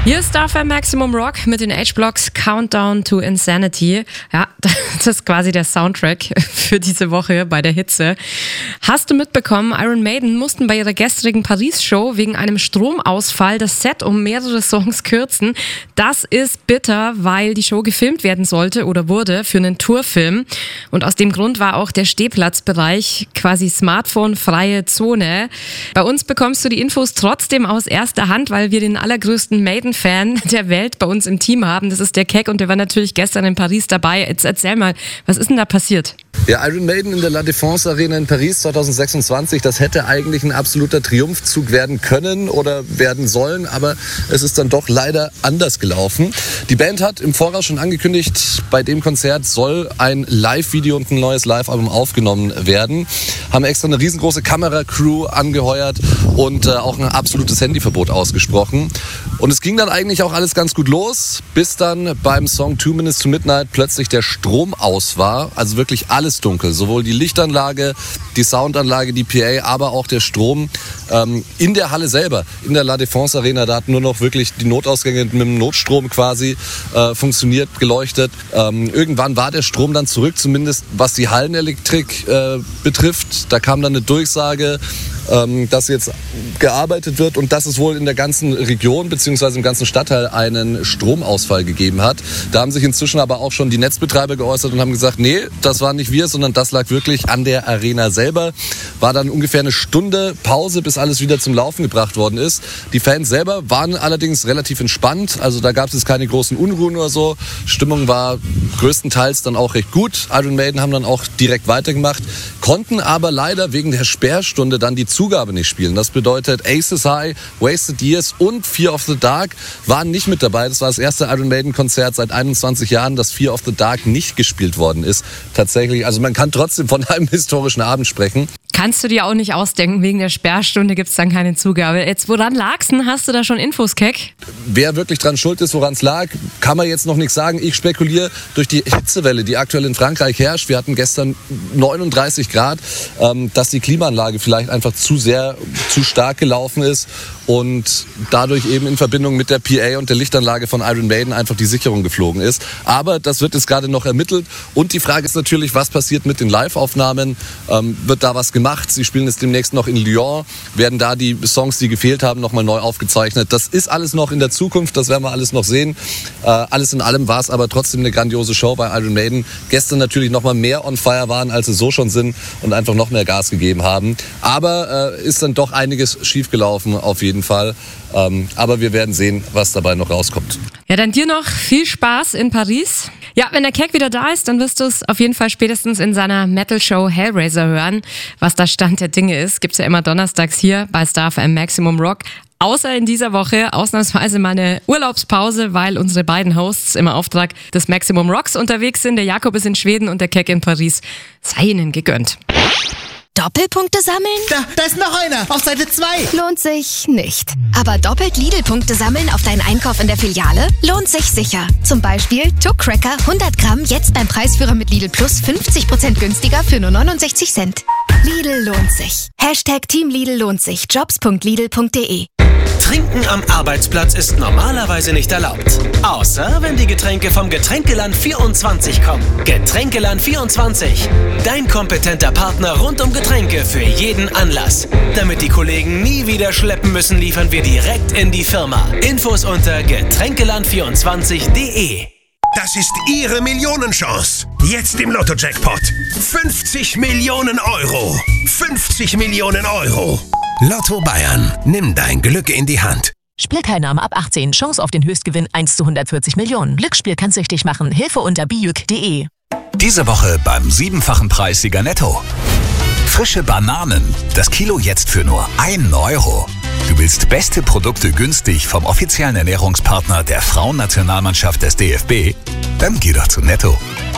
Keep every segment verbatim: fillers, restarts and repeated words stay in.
Hier ist dafür Maximum Rock mit den H-Blocks Countdown to Insanity. Ja, das ist quasi der Soundtrack für diese Woche bei der Hitze. Hast du mitbekommen, Iron Maiden mussten bei ihrer gestrigen Paris-Show wegen einem Stromausfall das Set um mehrere Songs kürzen. Das ist bitter, weil die Show gefilmt werden sollte oder wurde für einen Tourfilm. Und aus dem Grund war auch der Stehplatzbereich quasi Smartphone-freie Zone. Bei uns bekommst du die Infos trotzdem aus erster Hand, weil wir den allergrößten Maiden Fan der Welt bei uns im Team haben. Das ist der Keck und der war natürlich gestern in Paris dabei. Jetzt erzähl mal, was ist denn da passiert? Ja, Iron Maiden in der La Défense Arena in Paris zwanzig sechsundzwanzig, das hätte eigentlich ein absoluter Triumphzug werden können oder werden sollen, aber es ist dann doch leider anders gelaufen. Die Band hat im Voraus schon angekündigt, bei dem Konzert soll ein Live-Video und ein neues Live-Album aufgenommen werden. Haben extra eine riesengroße Kameracrew angeheuert und äh, auch ein absolutes Handyverbot ausgesprochen. Und es ging dann eigentlich auch alles ganz gut los, bis dann beim Song Two Minutes to Midnight plötzlich der Strom aus war. Also wirklich alles dunkel. Sowohl die Lichtanlage, die Soundanlage, die P A, aber auch der Strom ähm, in der Halle selber, in der La Défense Arena. Da hatten nur noch wirklich die Notausgänge mit dem Notstrom quasi äh, funktioniert, geleuchtet. Ähm, irgendwann war der Strom dann zurück, zumindest was die Hallenelektrik äh, betrifft. Da kam dann eine Durchsage, ähm, dass jetzt gearbeitet wird und dass es wohl in der ganzen Region bzw. im ganzen Stadtteil einen Stromausfall gegeben hat. Da haben sich inzwischen aber auch schon die Netzbetreiber geäußert und haben gesagt, nee, das waren nicht wir, sondern das lag wirklich an der Arena selber. War dann ungefähr eine Stunde Pause, bis alles wieder zum Laufen gebracht worden ist. Die Fans selber waren allerdings relativ entspannt, also da gab es jetzt keine großen Unruhen oder so. Stimmung war größtenteils dann auch recht gut. Iron Maiden haben dann auch direkt weitergemacht, konnten aber leider wegen der Sperrstunde dann die Zugabe nicht spielen. Das bedeutet, Aces High, Wasted Years und Fear of the Dark waren nicht mit dabei. Das war das erste Iron Maiden Konzert seit einundzwanzig Jahren, dass Fear of the Dark nicht gespielt worden ist. Tatsächlich, also man kann trotzdem von einem historischen Abend sprechen. Kannst du dir auch nicht ausdenken, wegen der Sperrstunde gibt es dann keine Zugabe. Jetzt, woran lag's denn? Hast du da schon Infos, Keck? Wer wirklich dran schuld ist, woran es lag, kann man jetzt noch nichts sagen. Ich spekuliere durch die Hitzewelle, die aktuell in Frankreich herrscht. Wir hatten gestern neununddreißig Grad, ähm, dass die Klimaanlage vielleicht einfach zu sehr, zu stark gelaufen ist und dadurch eben in Verbindung mit der P A und der Lichtanlage von Iron Maiden einfach die Sicherung geflogen ist. Aber das wird jetzt gerade noch ermittelt. Und die Frage ist natürlich, was passiert mit den Live-Aufnahmen? Ähm, wird da was gemacht? Sie spielen jetzt demnächst noch in Lyon, werden da die Songs, die gefehlt haben, nochmal neu aufgezeichnet. Das ist alles noch in der Zukunft, das werden wir alles noch sehen. Äh, alles in allem war es aber trotzdem eine grandiose Show bei Iron Maiden. Gestern natürlich nochmal mehr on fire waren, als sie so schon sind und einfach noch mehr Gas gegeben haben. Aber äh, ist dann doch einiges schiefgelaufen, auf jeden Fall. Ähm, aber wir werden sehen, was dabei noch rauskommt. Ja, dann dir noch viel Spaß in Paris. Ja, wenn der Keck wieder da ist, dann wirst du es auf jeden Fall spätestens in seiner Metal-Show Hellraiser hören. Was da Stand der Dinge ist, gibt's ja immer donnerstags hier bei Star F M Maximum Rock. Außer in dieser Woche ausnahmsweise mal eine Urlaubspause, weil unsere beiden Hosts im Auftrag des Maximum Rocks unterwegs sind. Der Jakob ist in Schweden und der Keck in Paris. Sei ihnen gegönnt. Doppelpunkte sammeln? Da, da ist noch einer, auf Seite zwei. Lohnt sich nicht. Aber doppelt Lidl-Punkte sammeln auf deinen Einkauf in der Filiale? Lohnt sich sicher. Zum Beispiel Tuck Cracker hundert Gramm jetzt beim Preisführer mit Lidl Plus fünfzig Prozent günstiger für nur neunundsechzig Cent. Lidl lohnt sich. Hashtag Team Lidl lohnt sich. jobs punkt lidl punkt de. Trinken am Arbeitsplatz ist normalerweise nicht erlaubt. Außer wenn die Getränke vom Getränkeland vierundzwanzig kommen. Getränkeland vierundzwanzig. Dein kompetenter Partner rund um Getränke für jeden Anlass. Damit die Kollegen nie wieder schleppen müssen, liefern wir direkt in die Firma. Infos unter getränkeland vierundzwanzig punkt de. Das ist Ihre Millionenchance. Jetzt im Lotto-Jackpot. fünfzig Millionen Euro. fünfzig Millionen Euro. Lotto Bayern. Nimm dein Glück in die Hand. Spielteilnahme ab achtzehn. Chance auf den Höchstgewinn eins zu hundertvierzig Millionen. Glücksspiel kann süchtig machen. Hilfe unter bijuk punkt de. Diese Woche beim siebenfachen Preissieger Netto. Frische Bananen. Das Kilo jetzt für nur einen Euro. Du willst beste Produkte günstig vom offiziellen Ernährungspartner der Frauennationalmannschaft des D F B? Dann geh doch zu Netto.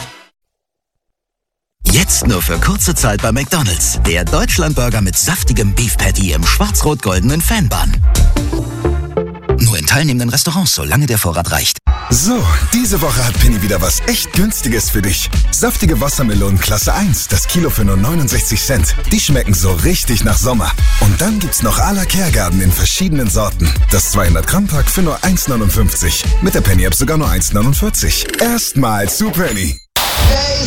Jetzt nur für kurze Zeit bei McDonald's. Der Deutschlandburger mit saftigem Beef Patty im schwarz-rot-goldenen Fanbun. Nur in teilnehmenden Restaurants, solange der Vorrat reicht. So, diese Woche hat Penny wieder was echt Günstiges für dich. Saftige Wassermelonen Klasse eins, das Kilo für nur neunundsechzig Cent. Die schmecken so richtig nach Sommer. Und dann gibt's noch à la Kergarten in verschiedenen Sorten. Das zweihundert Gramm Pack für nur eins neunundfünfzig. Mit der Penny App sogar nur eins neunundvierzig. Erstmal zu Penny.